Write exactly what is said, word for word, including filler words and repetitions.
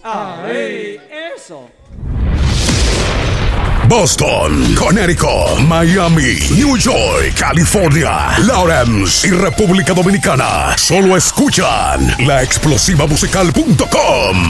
¡Ay, eso! Boston, Connecticut, Miami, New York, California, Lawrence y República Dominicana. Solo escuchan la explosiva musical punto com.